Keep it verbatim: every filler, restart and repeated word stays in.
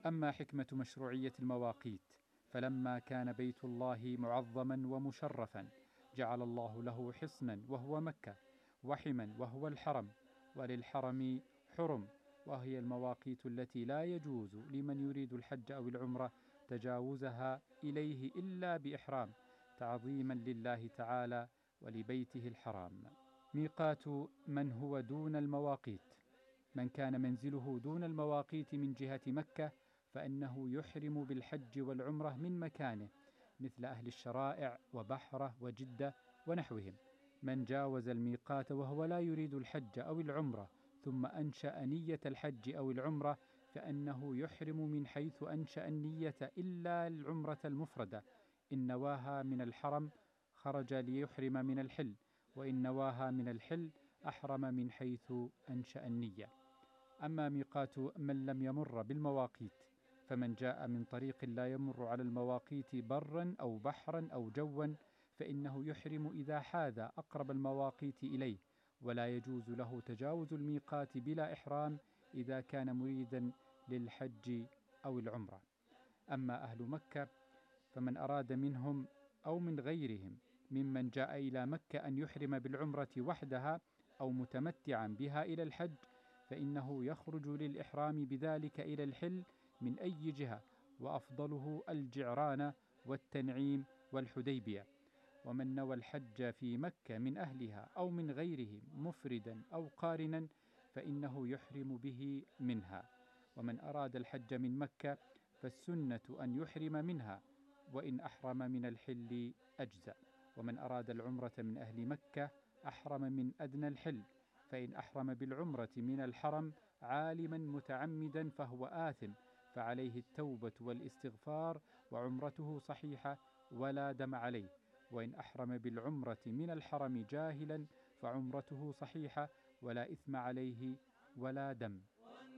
أما حكمة مشروعية المواقيت، فلما كان بيت الله معظما ومشرفا جعل الله له حصنا وهو مكة، وحما وهو الحرم، وللحرم حرم، وهي المواقيت التي لا يجوز لمن يريد الحج أو العمرة تجاوزها إليه إلا بإحرام، تعظيما لله تعالى ولبيته الحرام. ميقات من هو دون المواقيت: من كان منزله دون المواقيت من جهة مكة فإنه يحرم بالحج والعمرة من مكانه، مثل أهل الشرائع وبحرة وجدة ونحوهم. من جاوز الميقات وهو لا يريد الحج أو العمرة ثم أنشأ نية الحج أو العمرة فإنه يحرم من حيث أنشأ النية إلا العمرة المفردة، إن نواها من الحرم خرج ليحرم من الحل، وإن نواها من الحل أحرم من حيث أنشأ النية. أما ميقات من لم يمر بالمواقيت، فمن جاء من طريق لا يمر على المواقيت برا أو بحرا أو جوا فإنه يحرم إذا حاذ أقرب المواقيت إليه، ولا يجوز له تجاوز الميقات بلا إحرام إذا كان مريدا للحج أو العمرة. أما أهل مكة فمن أراد منهم أو من غيرهم ممن جاء إلى مكة أن يحرم بالعمرة وحدها أو متمتعا بها إلى الحج فإنه يخرج للإحرام بذلك إلى الحل من أي جهة، وأفضله الجعرانة والتنعيم والحديبية. ومن نوى الحج في مكة من أهلها أو من غيرهم مفردا أو قارنا فإنه يحرم به منها. ومن أراد الحج من مكة فالسنة أن يحرم منها، وإن أحرم من الحل أجزأ. ومن أراد العمرة من أهل مكة أحرم من أدنى الحل، فإن أحرم بالعمرة من الحرم عالما متعمدا فهو آثم، فعليه التوبة والاستغفار وعمرته صحيحة ولا دم عليه. وإن أحرم بالعمرة من الحرم جاهلا فعمرته صحيحة ولا إثم عليه ولا دم.